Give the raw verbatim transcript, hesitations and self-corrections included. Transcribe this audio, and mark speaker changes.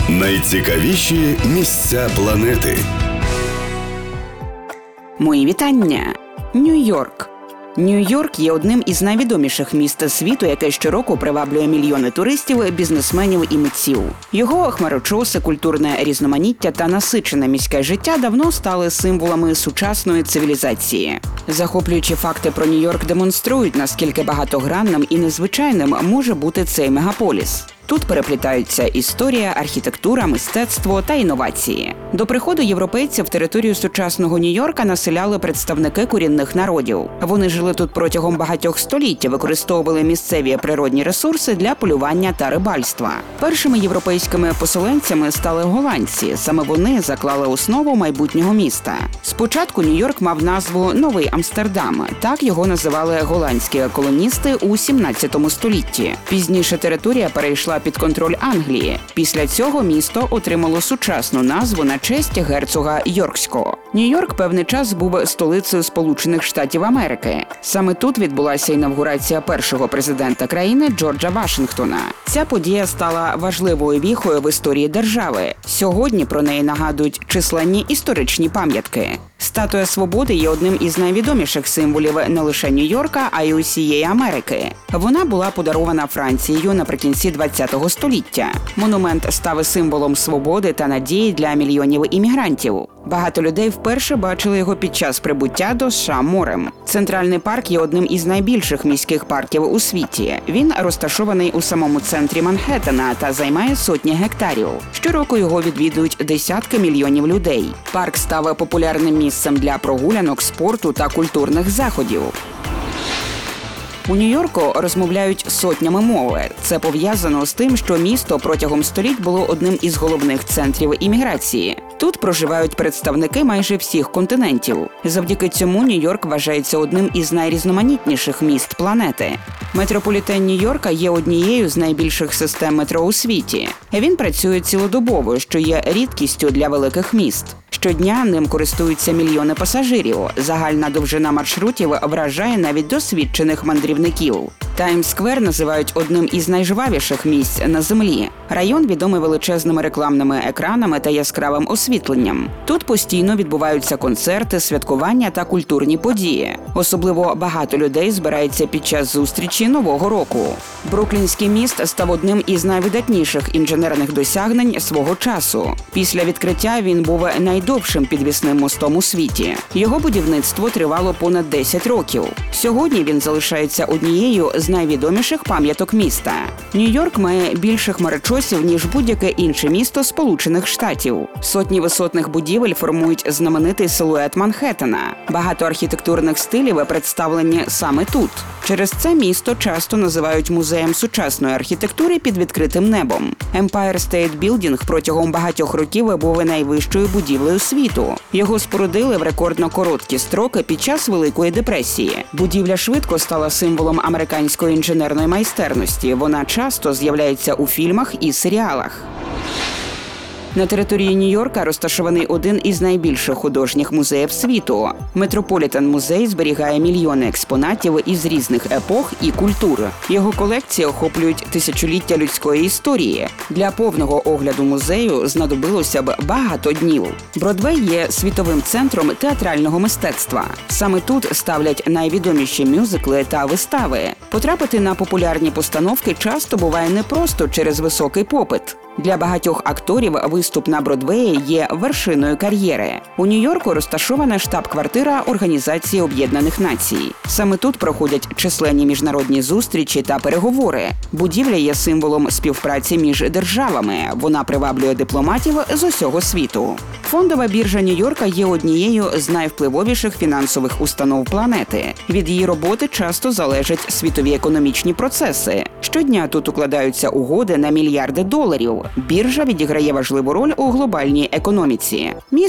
Speaker 1: Найцікавіші місця планети.
Speaker 2: Мої вітання! Нью-Йорк. Нью-Йорк є одним із найвідоміших міст світу, яке щороку приваблює мільйони туристів, бізнесменів і митців. Його хмарочоси, культурне різноманіття та насичене міське життя давно стали символами сучасної цивілізації. Захоплюючі факти про Нью-Йорк демонструють, наскільки багатогранним і незвичайним може бути цей мегаполіс. Тут переплітаються історія, архітектура, мистецтво та інновації. До приходу європейців територію сучасного Нью-Йорка населяли представники корінних народів. Вони жили тут протягом багатьох століть, використовували місцеві природні ресурси для полювання та рибальства. Першими європейськими поселенцями стали голландці. Саме вони заклали основу майбутнього міста. Спочатку Нью-Йорк мав назву Новий Амстердам. Так його називали голландські колоністи у сімнадцятому столітті. Пізніше територія перейшла під контроль Англії. Після цього місто отримало сучасну назву на честь герцога Йоркського. Нью-Йорк певний час був столицею Сполучених Штатів Америки. Саме тут відбулася інавгурація першого президента країни Джорджа Вашингтона. Ця подія стала важливою віхою в історії держави. Сьогодні про неї нагадують численні історичні пам'ятки. Статуя Свободи є одним із найвідоміших символів не лише Нью-Йорка, а й усієї Америки. Вона була подарована Францією наприкінці ХХ століття. Монумент став символом свободи та надії для мільйонів іммігрантів. Багато людей вперше бачили його під час прибуття до США морем. Центральний парк є одним із найбільших міських парків у світі. Він розташований у самому центрі Манхеттена та займає сотні гектарів. Щороку його відвідують десятки мільйонів людей. Парк став популярним місцем для прогулянок, спорту та культурних заходів. У Нью-Йорку розмовляють сотнями мови. Це пов'язано з тим, що місто протягом століть було одним із головних центрів імміграції. Тут проживають представники майже всіх континентів. Завдяки цьому Нью-Йорк вважається одним із найрізноманітніших міст планети. Метрополітен Нью-Йорка є однією з найбільших систем метро у світі. Він працює цілодобово, що є рідкістю для великих міст. Щодня ним користуються мільйони пасажирів. Загальна довжина маршрутів вражає навіть досвідчених мандрівників. Таймс-сквер називають одним із найжвавіших місць на землі. Район відомий величезними рекламними екранами та яскравим освітленням. Тут постійно відбуваються концерти, святкування та культурні події. Особливо багато людей збирається під час зустрічі Нового року. Бруклінський міст став одним із найвидатніших інженерних досягнень свого часу. Після відкриття він був найдовшим підвісним мостом у світі. Його будівництво тривало понад десять років. Сьогодні він залишається однією з найвідоміших пам'яток міста. Нью-Йорк має більше хмарочосів, ніж будь-яке інше місто Сполучених Штатів. Сотні висотних будівель формують знаменитий силует Манхеттена. Багато архітектурних стилів представлені саме тут. Через це місто часто називають музеєм сучасної архітектури під відкритим небом. Empire State Building протягом багатьох років був найвищою будівлею світу. Його спорудили в рекордно короткі строки під час Великої депресії. Будівля швидко стала символом американської інженерної майстерності. Вона часто з'являється у фільмах і серіалах. На території Нью-Йорка розташований один із найбільших художніх музеїв світу. Метрополітен-музей зберігає мільйони експонатів із різних епох і культур. Його колекції охоплюють тисячоліття людської історії. Для повного огляду музею знадобилося б багато днів. Бродвей є світовим центром театрального мистецтва. Саме тут ставлять найвідоміші мюзикли та вистави. Потрапити на популярні постановки часто буває непросто через високий попит. Для багатьох акторів виступ на Бродвеї є вершиною кар'єри. У Нью-Йорку розташована штаб-квартира Організації Об'єднаних Націй. Саме тут проходять численні міжнародні зустрічі та переговори. Будівля є символом співпраці між державами. Вона приваблює дипломатів з усього світу. Фондова біржа Нью-Йорка є однією з найвпливовіших фінансових установ планети. Від її роботи часто залежать світові економічні процеси. Щодня тут укладаються угоди на мільярди доларів. Біржа відіграє важливу роль у глобальній економіці.